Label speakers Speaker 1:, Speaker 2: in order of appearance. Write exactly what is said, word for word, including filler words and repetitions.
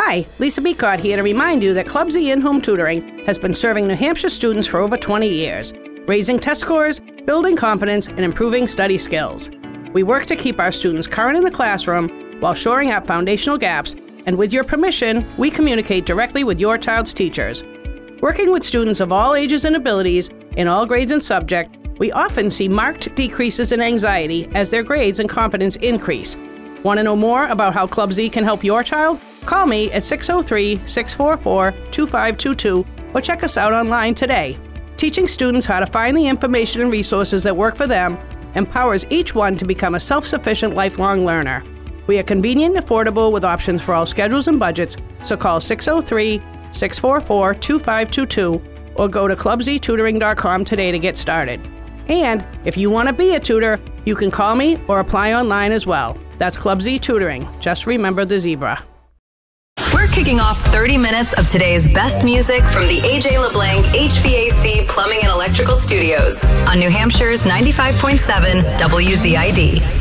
Speaker 1: Hi, Lisa Beacott here to remind you that Club Z In-Home Tutoring has been serving New Hampshire students for over twenty years, raising test scores, building confidence, and improving study skills. We work to keep our students current in the classroom while shoring up foundational gaps, and with your permission, we communicate directly with your child's teachers. Working with students of all ages and abilities, in all grades and subject, we often see marked decreases in anxiety as their grades and confidence increase. Want to know more about how Club Z can help your child? Call me at six oh three, six four four, two five two two or check us out online today. Teaching students how to find the information and resources that work for them empowers each one to become a self-sufficient lifelong learner. We are convenient and affordable with options for all schedules and budgets, so call six oh three, six four four, two five two two or go to club z tutoring dot com today to get started. And if you want to be a tutor, you can call me or apply online as well. That's Club Z Tutoring. Just remember the zebra.
Speaker 2: We're kicking off thirty minutes of today's best music from the A J LeBlanc H V A C Plumbing and Electrical Studios on New Hampshire's ninety-five point seven W Z I D.